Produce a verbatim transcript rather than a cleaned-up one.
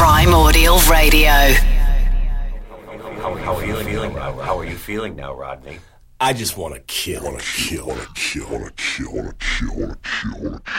Primordial Radio. How, how are you feeling now? How are you feeling now, Rodney? I just want to kill. Want to kill. Want to kill. Want to kill. Want to kill. Want to kill.